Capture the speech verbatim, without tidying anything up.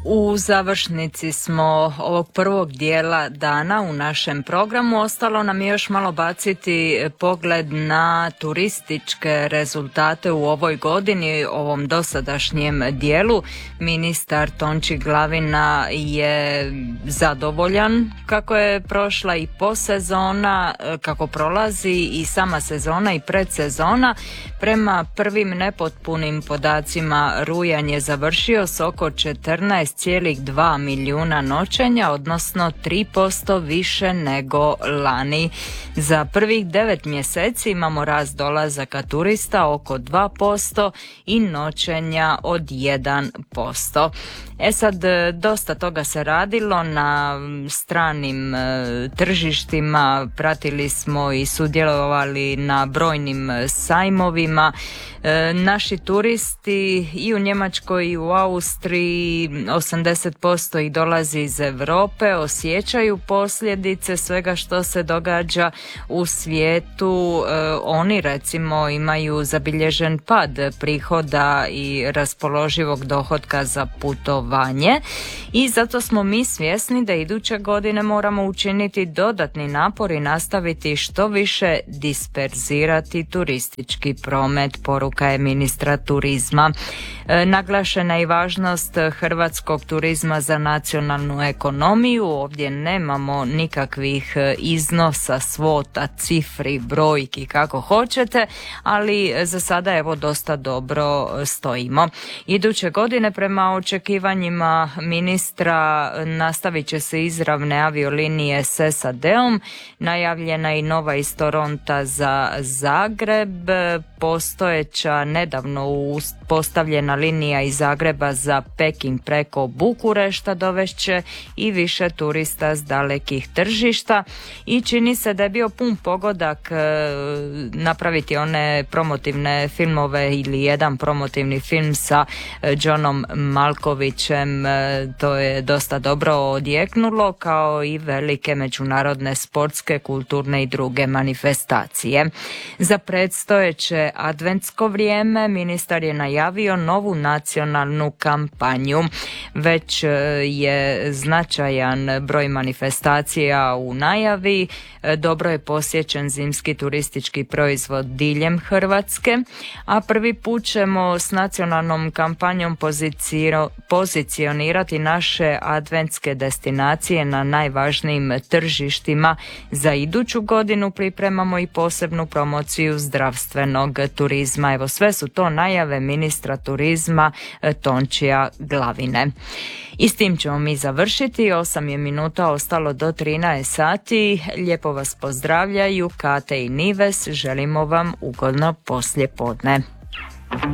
U završnici smo ovog prvog dijela dana u našem programu. Ostalo nam je još malo baciti pogled na turističke rezultate u ovoj godini, ovom dosadašnjem dijelu. Ministar Tonči Glavina je zadovoljan kako je prošla i posezona, kako prolazi i sama sezona i predsezona. Prema prvim nepotpunim podacima rujan je završio s oko četrnaest zarez dva milijuna noćenja, odnosno tri posto više nego lani. Za prvih devet mjeseci imamo rast dolazaka turista oko dva posto i noćenja od jedan posto. E sad, dosta toga se radilo na stranim e, tržištima, pratili smo i sudjelovali na brojnim sajmovima. E, naši turisti i u Njemačkoj i u Austriji, osamdeset posto ih dolazi iz Europe, osjećaju posljedice svega što se događa u svijetu. E, oni recimo imaju zabilježen pad prihoda i raspoloživog dohotka za putovanje. I zato smo mi svjesni da iduće godine moramo učiniti dodatni napor i nastaviti što više disperzirati turistički promet, poruka je ministra turizma. E, naglašena je i važnost hrvatskog turizma za nacionalnu ekonomiju. Ovdje nemamo nikakvih iznosa, svota, cifri, brojki, kako hoćete, ali za sada evo dosta dobro stojimo. Iduće godine prema očekivanju njima ministra nastavit će se izravne aviolinije s S A D-om, najavljena i nova iz Toronta za Zagreb, postojeća nedavno postavljena linija iz Zagreba za Peking preko Bukurešta dovešće i više turista s dalekih tržišta i čini se da je bio pun pogodak napraviti one promotivne filmove ili jedan promotivni film sa Johnom Malkovićem. To je dosta dobro odjeknulo, kao i velike međunarodne sportske, kulturne i druge manifestacije. Za predstojeće adventsko vrijeme ministar je najavio novu nacionalnu kampanju. Već je značajan broj manifestacija u najavi, dobro je posjećen zimski turistički proizvod diljem Hrvatske, a prvi put ćemo s nacionalnom kampanjom poziciro, pozicionirati naše adventske destinacije na najvažnijim tržištima. Za iduću godinu pripremamo i posebnu promociju zdravstvenog turizma. Evo, sve su to najave ministra turizma Tončija Glavine. I s tim ćemo mi završiti. osam je minuta ostalo do trinaest sati. Lijepo vas pozdravljaju Kate i Nives. Želimo vam ugodno poslijepodne.